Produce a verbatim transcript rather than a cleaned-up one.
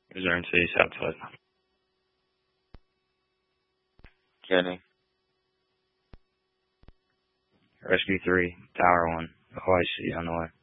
Missouri City, Southwest. Kenny. Rescue three, Tower one, O I C on the way.